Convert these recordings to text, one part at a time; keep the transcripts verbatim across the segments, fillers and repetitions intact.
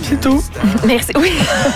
C'est tout. Merci. Oui.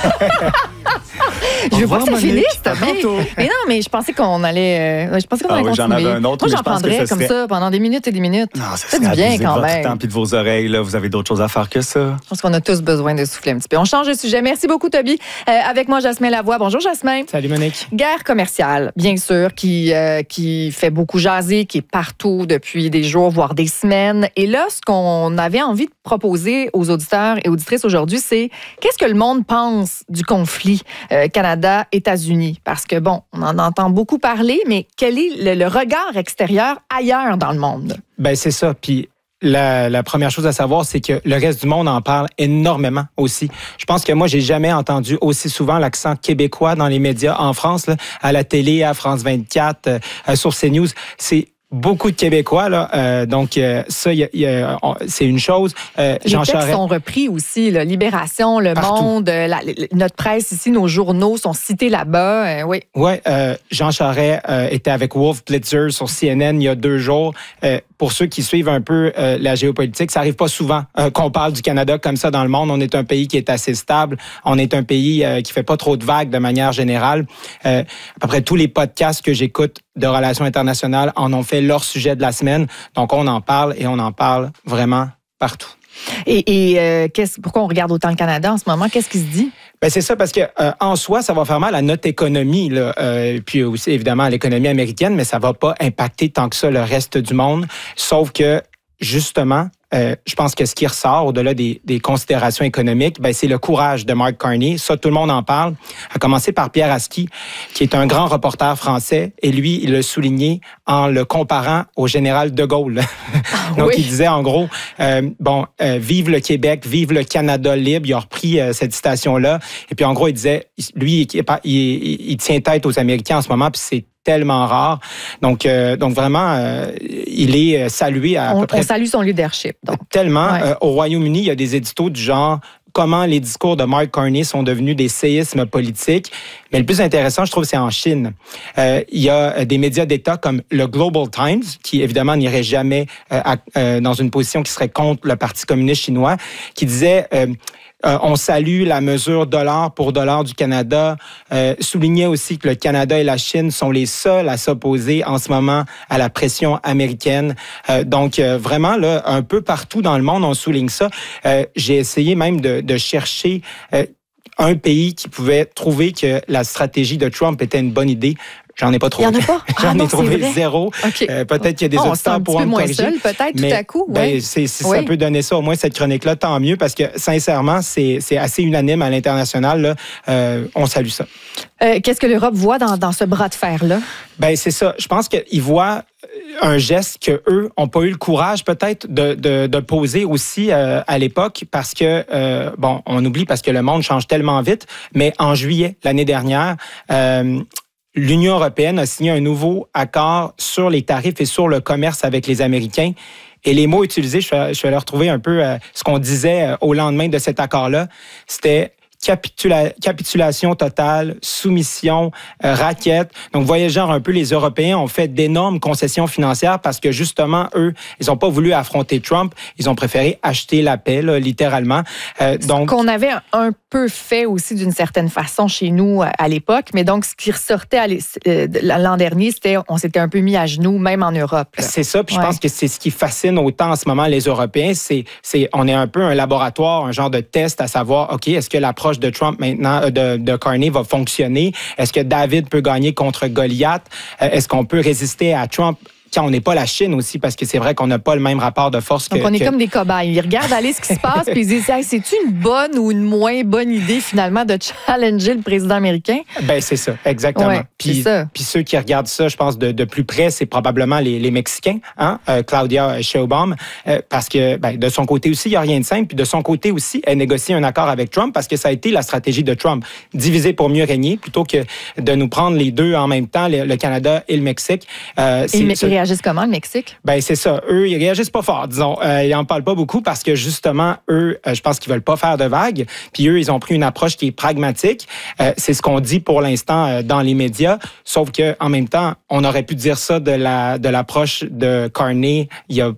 Je veux pas que ça finisse, t'as bien. Mais non, mais je pensais qu'on allait. Euh, je pensais qu'on ah allait oui, continuer. J'en avais un autre, Moi, mais j'en je pense prendrais que ça comme serait... ça pendant des minutes et des minutes. Non, ça c'est serait du bien abusé quand de même. votre temps puis de vos oreilles. Là. Vous avez d'autres choses à faire que ça. Je pense qu'on a tous besoin de souffler un petit peu. On change de sujet. Merci beaucoup, Toby. Euh, avec moi, Jasmin Lavoie. Bonjour, Jasmin. Salut, Monique. Guerre commerciale, bien sûr, qui, euh, qui fait beaucoup jaser, qui est partout depuis des jours, voire des semaines. Et là, ce qu'on avait envie de proposer aux auditeurs et auditrices aujourd'hui, c'est qu'est-ce que le monde pense du conflit euh, Canada-États-Unis? Parce que, bon, on en entend beaucoup parler, mais quel est le, le regard extérieur ailleurs dans le monde? Ben c'est ça. Puis la, la première chose à savoir, c'est que le reste du monde en parle énormément aussi. Je pense que moi, j'ai jamais entendu aussi souvent l'accent québécois dans les médias en France, là, à la télé, à France vingt-quatre, euh, sur CNews. C'est beaucoup de Québécois, là. Euh, donc, euh, ça, y a, y a, on, c'est une chose. Euh, Les Jean textes Charest, sont repris aussi. Là. Libération, Le Partout. Monde, la, la, notre presse ici, nos journaux sont cités là-bas. Euh, oui. Oui, euh, Jean Charest euh, était avec Wolf Blitzer sur C N N il y a deux jours. Euh, pour ceux qui suivent un peu euh, la géopolitique, ça arrive pas souvent euh, qu'on parle du Canada comme ça dans le monde. On est un pays qui est assez stable. On est un pays euh, qui fait pas trop de vagues de manière générale. Euh, à peu près tous les podcasts que j'écoute de relations internationales en ont fait leur sujet de la semaine. Donc, on en parle et on en parle vraiment partout. Et, et euh, qu'est-ce, pourquoi on regarde autant le Canada en ce moment? Qu'est-ce qui se dit? Ben c'est ça, parce que euh, en soi, ça va faire mal à notre économie, là, euh, puis aussi évidemment à l'économie américaine, mais ça va pas impacter tant que ça le reste du monde. Sauf que, justement, Euh, je pense que ce qui ressort au-delà des, des considérations économiques, ben, c'est le courage de Mark Carney. Ça, tout le monde en parle. À commencer par Pierre Aski, qui est un grand reporter français. Et lui, il l'a souligné en le comparant au général de Gaulle. Ah, Donc, oui. Il disait en gros, euh, bon, euh, vive le Québec, vive le Canada libre. Il a repris euh, cette citation-là. Et puis, en gros, il disait, lui, il, il, il tient tête aux Américains en ce moment, puis c'est tellement rare. Donc, euh, donc vraiment, euh, il est salué à, à on, peu près... On salue son leadership. Donc. Tellement. Ouais. Euh, au Royaume-Uni, il y a des éditos du genre comment les discours de Mark Carney sont devenus des séismes politiques. Mais le plus intéressant, je trouve, c'est en Chine. Euh, il y a des médias d'État comme le Global Times, qui évidemment n'irait jamais euh, à, euh, dans une position qui serait contre le Parti communiste chinois, qui disait... Euh, Euh, on salue la mesure dollar pour dollar du Canada. Euh, soulignait aussi que le Canada et la Chine sont les seuls à s'opposer en ce moment à la pression américaine. Euh, donc, euh, vraiment, là, un peu partout dans le monde, on souligne ça. Euh, j'ai essayé même de, de chercher... Euh, un pays qui pouvait trouver que la stratégie de Trump était une bonne idée. J'en ai pas trouvé. Il y en a pas? J'en ah ai non, trouvé vrai. zéro. Okay. Euh, peut-être qu'il y a des oh, auditeurs pour me corriger. Seul, peut-être mais, tout à coup. Ben, ouais. c'est, si oui. ça peut donner ça, au moins cette chronique-là, tant mieux, parce que sincèrement, c'est, c'est assez unanime à l'international. Là. Euh, on salue ça. Euh, qu'est-ce que l'Europe voit dans, dans ce bras de fer-là? Ben c'est ça. Je pense qu'ils voient un geste qu'eux n'ont pas eu le courage peut-être de, de, de poser aussi euh, à l'époque parce que, euh, bon, on oublie parce que le monde change tellement vite, mais en juillet l'année dernière, euh, l'Union européenne a signé un nouveau accord sur les tarifs et sur le commerce avec les Américains. Et les mots utilisés, je vais, je vais leur retrouver un peu euh, ce qu'on disait euh, au lendemain de cet accord-là, c'était capitula- capitulation totale, soumission, euh, raquette. Donc, voyez genre un peu, les Européens ont fait d'énormes concessions financières parce que justement, eux, ils n'ont pas voulu affronter Trump. Ils ont préféré acheter la paix, là, littéralement. Euh, donc, ce qu'on avait un peu fait aussi d'une certaine façon chez nous à l'époque, mais donc ce qui ressortait à l'an dernier, c'était on s'était un peu mis à genoux, même en Europe. Là. C'est ça, puis ouais. je pense que c'est ce qui fascine autant en ce moment les Européens, c'est, c'est on est un peu un laboratoire, un genre de test à savoir, OK, est-ce que l'approche de Trump maintenant, de, de Carney va fonctionner? Est-ce que David peut gagner contre Goliath? Est-ce qu'on peut résister à Trump quand on n'est pas la Chine aussi, parce que c'est vrai qu'on n'a pas le même rapport de force que... Donc, on est que... comme des cobayes. Ils regardent aller ce qui se passe, puis ils disent, hey, c'est-tu une bonne ou une moins bonne idée, finalement, de challenger le président américain? Ben c'est ça, exactement. Ouais, puis, c'est ça. Puis ceux qui regardent ça, je pense, de, de plus près, c'est probablement les, les Mexicains, hein? euh, Claudia Sheinbaum, euh, parce que ben, de son côté aussi, il n'y a rien de simple, puis de son côté aussi, elle négocie un accord avec Trump, parce que ça a été la stratégie de Trump, diviser pour mieux régner, plutôt que de nous prendre les deux en même temps, le, le Canada et le Mexique. Euh, et ils réagissent comment, le Mexique? Ben c'est ça. Eux, ils réagissent pas fort, disons. Euh, ils n'en parlent pas beaucoup parce que justement, eux, euh, je pense qu'ils veulent pas faire de vagues. Puis eux, ils ont pris une approche qui est pragmatique. Euh, c'est ce qu'on dit pour l'instant euh, dans les médias. Sauf que en même temps, on aurait pu dire ça de la de l'approche de Carney il y a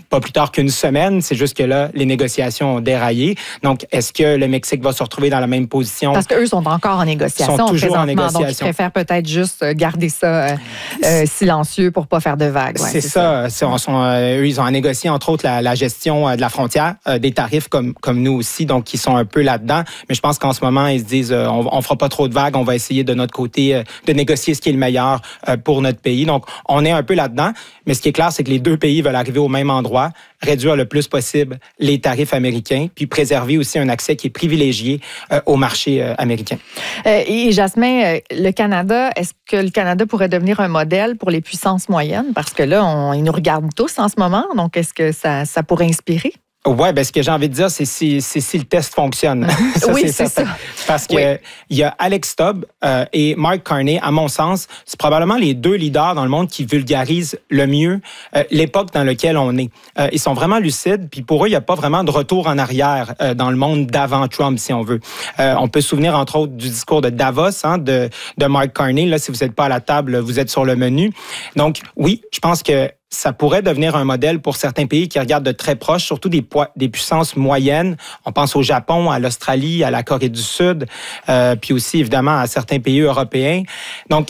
pas plus tard qu'une semaine. C'est juste que là, les négociations ont déraillé. Donc, est-ce que le Mexique va se retrouver dans la même position? Parce qu'eux sont encore en négociation. Ils sont toujours en négociation. Donc, ils préfèrent peut-être juste garder ça euh, euh, silencieux pour pas faire de vagues. Ouais, c'est, c'est ça. ça. Sont, sont, euh, eux, ils ont à négocier, entre autres, la, la gestion euh, de la frontière, euh, des tarifs comme, comme nous aussi. Donc, ils sont un peu là-dedans. Mais je pense qu'en ce moment, ils se disent, euh, on, on fera pas trop de vagues. On va essayer de notre côté euh, de négocier ce qui est le meilleur euh, pour notre pays. Donc, on est un peu là-dedans. Mais ce qui est clair, c'est que les deux pays veulent arriver au même endroit, réduire le plus possible les tarifs américains, puis préserver aussi un accès qui est privilégié euh, au marché euh, américain. Euh, et Jasmin, euh, le Canada, est-ce que le Canada pourrait devenir un modèle pour les puissances moyennes? Parce que là, on, ils nous regardent tous en ce moment. Donc, est-ce que ça, ça pourrait inspirer? Oui, ben ce que j'ai envie de dire, c'est si, c'est si le test fonctionne. ça, oui, c'est, c'est ça. Parce que oui. Il y a Alex Stubb euh, et Mark Carney, à mon sens, c'est probablement les deux leaders dans le monde qui vulgarisent le mieux euh, l'époque dans laquelle on est. Euh, ils sont vraiment lucides, puis pour eux, il n'y a pas vraiment de retour en arrière euh, dans le monde d'avant Trump, si on veut. Euh, on peut se souvenir, entre autres, du discours de Davos, hein, de, de Mark Carney. Là, si vous n'êtes pas à la table, vous êtes sur le menu. Donc, oui, je pense que ça pourrait devenir un modèle pour certains pays qui regardent de très proche, surtout des, po- des puissances moyennes. On pense au Japon, à l'Australie, à la Corée du Sud, euh, puis aussi, évidemment, à certains pays européens. Donc,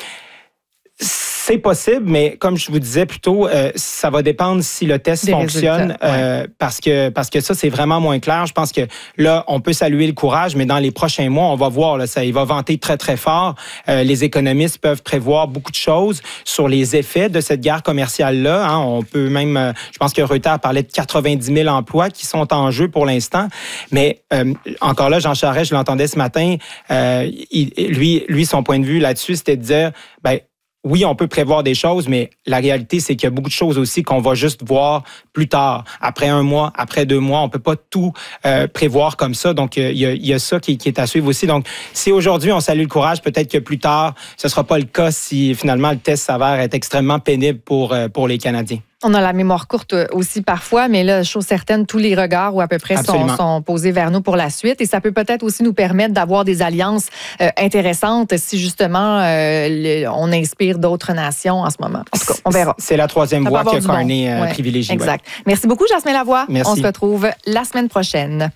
c'est possible, mais comme je vous disais plus tôt, euh, ça va dépendre si le test Des fonctionne, euh, ouais. parce que parce que ça, c'est vraiment moins clair. Je pense que là, on peut saluer le courage, mais dans les prochains mois, on va voir, là, ça, il va vanter très, très fort. Euh, les économistes peuvent prévoir beaucoup de choses sur les effets de cette guerre commerciale-là. Hein. On peut même, euh, je pense que Reuters parlait de quatre-vingt-dix mille emplois qui sont en jeu pour l'instant. Mais euh, encore là, Jean Charest, je l'entendais ce matin, euh, il, lui, lui, son point de vue là-dessus, c'était de dire, ben, oui, on peut prévoir des choses, mais la réalité, c'est qu'il y a beaucoup de choses aussi qu'on va juste voir plus tard, après un mois, après deux mois. On peut pas tout euh, prévoir comme ça. Donc, il y a, il y a ça qui, qui est à suivre aussi. Donc, si aujourd'hui, on salue le courage, peut-être que plus tard, ce sera pas le cas si finalement le test s'avère être extrêmement pénible pour, pour les Canadiens. On a la mémoire courte aussi parfois, mais là, chose certaine, tous les regards ou à peu près sont, sont posés vers nous pour la suite. Et ça peut peut-être aussi nous permettre d'avoir des alliances euh, intéressantes si justement euh, le, on inspire d'autres nations en ce moment. En tout cas, on verra. C'est la troisième voie que Carney bon. euh, ouais, privilégie. Exact. Ouais. Merci beaucoup, Jasmin Lavoie. Merci. On se retrouve la semaine prochaine.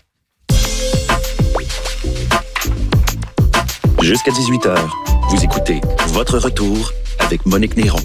Jusqu'à dix-huit heures, vous écoutez Votre Retour avec Monique Néron.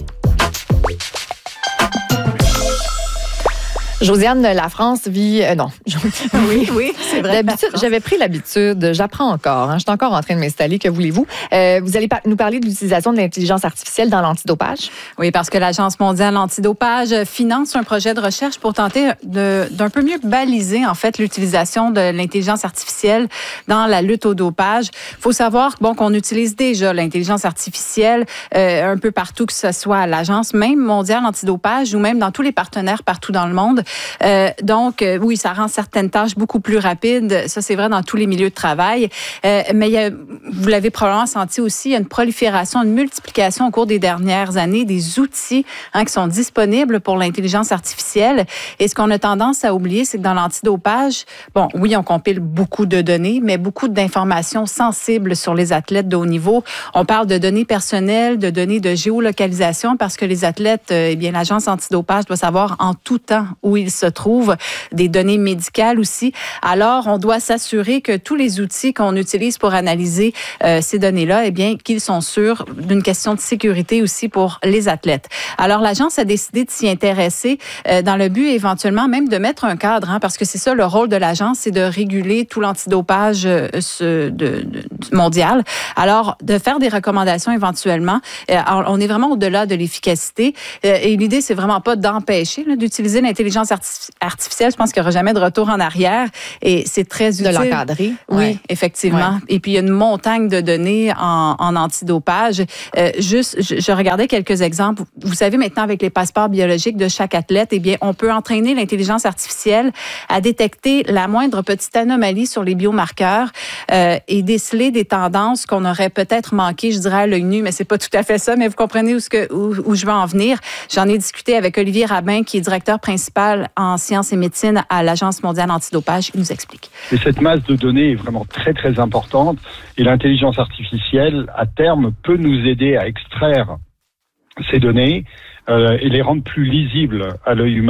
Josiane, la France vit... Euh, non. oui, oui, c'est vrai. D'habitude, j'avais pris l'habitude, j'apprends encore, hein, je suis encore en train de m'installer, que voulez-vous. Euh, vous allez par- nous parler de l'utilisation de l'intelligence artificielle dans l'antidopage? Oui, parce que l'Agence mondiale antidopage finance un projet de recherche pour tenter de, d'un peu mieux baliser, en fait, l'utilisation de l'intelligence artificielle dans la lutte au dopage. Il faut savoir bon, qu'on utilise déjà l'intelligence artificielle euh, un peu partout, que ce soit à l'Agence même mondiale antidopage ou même dans tous les partenaires partout dans le monde. Euh, donc, euh, oui, ça rend certaines tâches beaucoup plus rapides. Ça, c'est vrai dans tous les milieux de travail. Euh, mais il y a, vous l'avez probablement senti aussi, il y a une prolifération, une multiplication au cours des dernières années des outils hein, qui sont disponibles pour l'intelligence artificielle. Et ce qu'on a tendance à oublier, c'est que dans l'antidopage, bon, oui, on compile beaucoup de données, mais beaucoup d'informations sensibles sur les athlètes de haut niveau. On parle de données personnelles, de données de géolocalisation, parce que les athlètes, euh, eh bien, l'Agence antidopage doit savoir en tout temps où ils se trouvent, des données médicales aussi. Alors, on doit s'assurer que tous les outils qu'on utilise pour analyser euh, ces données-là, eh bien, qu'ils sont sûrs d'une question de sécurité aussi pour les athlètes. Alors, l'Agence a décidé de s'y intéresser euh, dans le but éventuellement même de mettre un cadre, hein, parce que c'est ça le rôle de l'Agence, c'est de réguler tout l'antidopage euh, de, de, de, mondial. Alors, de faire des recommandations éventuellement. Euh, on est vraiment au-delà de l'efficacité. Euh, et l'idée, c'est vraiment pas d'empêcher là, d'utiliser l'intelligence artificielle. Je pense qu'il n'y aura jamais de retour en arrière. Et c'est très utile. De l'encadrer. Oui, ouais. effectivement. Ouais. Et puis, il y a une montagne de données en, en antidopage. Euh, juste, je, je regardais quelques exemples. Vous savez, maintenant, avec les passeports biologiques de chaque athlète, eh bien, on peut entraîner l'intelligence artificielle à détecter la moindre petite anomalie sur les biomarqueurs euh, et déceler des tendances qu'on aurait peut-être manquées, je dirais, à l'œil nu, mais c'est pas tout à fait ça, mais vous comprenez où, ce que, où, où je veux en venir. J'en ai discuté avec Olivier Rabin, qui est directeur principal en sciences et médecine à l'Agence mondiale antidopage. Il nous explique. Et cette masse de données est vraiment très, très importante. Et l'intelligence artificielle, à terme, peut nous aider à extraire ces données euh, et les rendre plus lisibles à l'œil humain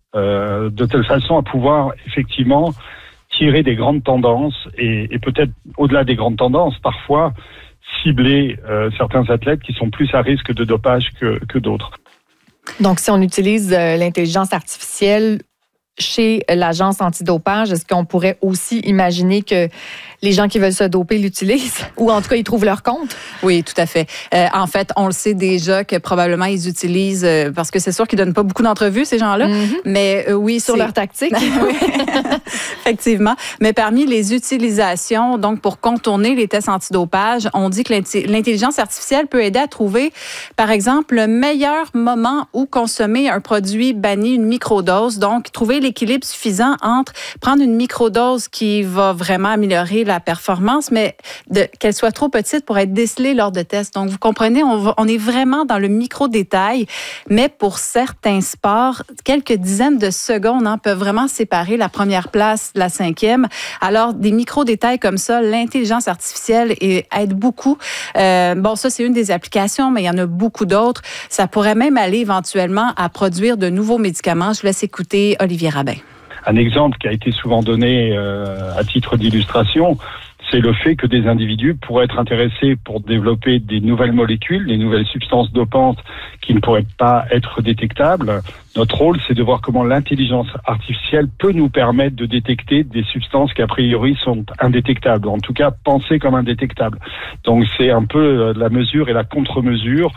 euh, de telle façon à pouvoir effectivement tirer des grandes tendances et, et peut-être au-delà des grandes tendances, parfois cibler euh, certains athlètes qui sont plus à risque de dopage que, que d'autres. Donc, si on utilise euh, l'intelligence artificielle chez l'agence antidopage, est-ce qu'on pourrait aussi imaginer que les gens qui veulent se doper l'utilisent ou en tout cas, ils trouvent leur compte? Oui, tout à fait. Euh, en fait, on le sait déjà que probablement ils utilisent, euh, parce que c'est sûr qu'ils donnent pas beaucoup d'entrevues, ces gens-là, mm-hmm. mais euh, oui, sur c'est... leur tactique. Oui, effectivement. Mais parmi les utilisations, donc pour contourner les tests antidopage, on dit que l'intelligence artificielle peut aider à trouver, par exemple, le meilleur moment où consommer un produit banni, une microdose. Donc, trouver l'équilibre suffisant entre prendre une microdose qui va vraiment améliorer la performance, mais de, qu'elle soit trop petite pour être décelée lors de tests. Donc, vous comprenez, on, va, on est vraiment dans le micro-détail, mais pour certains sports, quelques dizaines de secondes hein, peuvent vraiment séparer la première place de la cinquième. Alors, des micro-détails comme ça, l'intelligence artificielle aide beaucoup. Euh, bon, ça, c'est une des applications, mais il y en a beaucoup d'autres. Ça pourrait même aller éventuellement à produire de nouveaux médicaments. Je vous laisse écouter Olivier Rabin. Un exemple qui a été souvent donné euh, à titre d'illustration, c'est le fait que des individus pourraient être intéressés pour développer des nouvelles molécules, des nouvelles substances dopantes qui ne pourraient pas être détectables. Notre rôle, c'est de voir comment l'intelligence artificielle peut nous permettre de détecter des substances qui, a priori, sont indétectables. En tout cas, pensées comme indétectables. Donc, c'est un peu la mesure et la contre-mesure.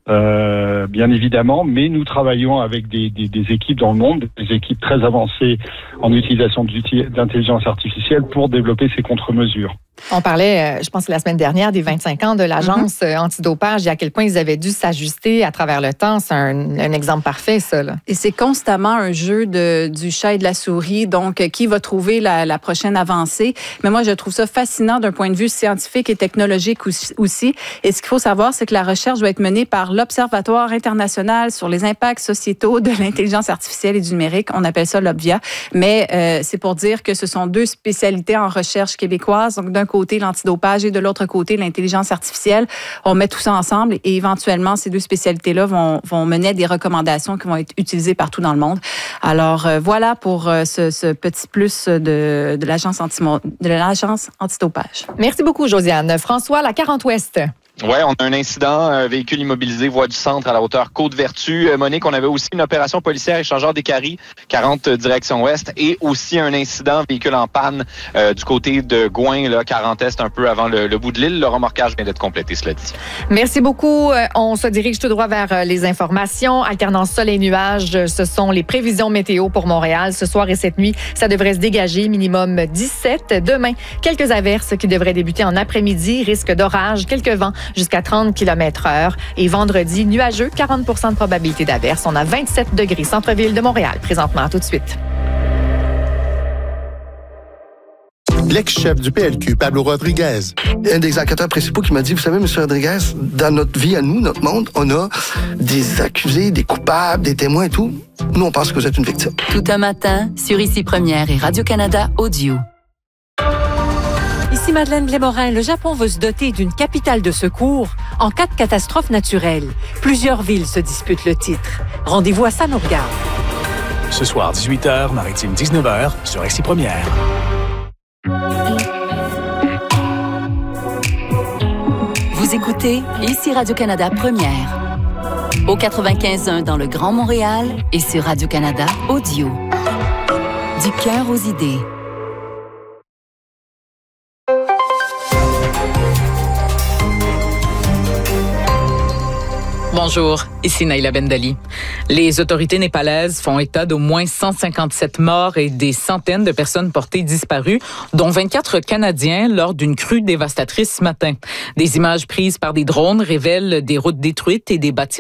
Euh, bien évidemment, mais nous travaillons avec des, des, des équipes dans le monde, des équipes très avancées en utilisation d'intelligence artificielle pour développer ces contre-mesures. On parlait, je pense que la semaine dernière, des vingt-cinq ans de l'agence mm-hmm. antidopage et à quel point ils avaient dû s'ajuster à travers le temps. C'est un, un exemple parfait, ça. Là. Et c'est constamment un jeu de, du chat et de la souris. Donc, qui va trouver la, la prochaine avancée? Mais moi, je trouve ça fascinant d'un point de vue scientifique et technologique aussi. Et ce qu'il faut savoir, c'est que la recherche doit être menée par l'Observatoire international sur les impacts sociétaux de l'intelligence artificielle et du numérique. On appelle ça l'Obvia. Mais euh, c'est pour dire que ce sont deux spécialités en recherche québécoise. Donc, d'un côté l'antidopage et de l'autre côté l'intelligence artificielle. On met tout ça ensemble et éventuellement, ces deux spécialités-là vont, vont mener à des recommandations qui vont être utilisées partout dans le monde. Alors, euh, voilà pour euh, ce, ce petit plus de, de l'agence anti, de l'agence antidopage. Merci beaucoup, Josiane. François, la quarante-Ouest. Oui, on a un incident, un véhicule immobilisé, voie du centre à la hauteur Côte-Vertu. Euh, Monique, on avait aussi une opération policière échangeur des Caries, quarante direction ouest, et aussi un incident, véhicule en panne euh, du côté de Gouin, là, quarante est, un peu avant le, le bout de l'île. Le remorquage vient d'être complété, cela dit. Merci beaucoup. On se dirige tout droit vers les informations. Alternance sol et nuages, ce sont les prévisions météo pour Montréal. Ce soir et cette nuit, ça devrait se dégager, minimum dix-sept. Demain, quelques averses qui devraient débuter en après-midi, risque d'orage, quelques vents jusqu'à trente kilomètres heure. Et vendredi, nuageux, quarante pour cent de probabilité d'averse. On a vingt-sept degrés centre-ville de Montréal présentement. Tout de suite. L'ex-chef du P L Q, Pablo Rodriguez. Un des enquêteurs principaux qui m'a dit, vous savez, M. Rodriguez, dans notre vie à nous, notre monde, on a des accusés, des coupables, des témoins et tout. Nous, on pense que vous êtes une victime. Tout un matin, sur Ici Première et Radio-Canada Audio. Ici Madeleine Blais-Morin. Le Japon veut se doter d'une capitale de secours en cas de catastrophe naturelle. Plusieurs villes se disputent le titre. Rendez-vous à ça nous regarde. Ce soir, dix-huit heures, Maritime dix-neuf heures, sur Ici Première. Vous écoutez Ici Radio-Canada Première. Au quatre-vingt-quinze point un dans le Grand Montréal et sur Radio-Canada Audio. Du cœur aux idées. Bonjour, ici Naïla Bendali. Les autorités népalaises font état d'au moins cent cinquante-sept morts et des centaines de personnes portées disparues, dont vingt-quatre Canadiens lors d'une crue dévastatrice ce matin. Des images prises par des drones révèlent des routes détruites et des bâtiments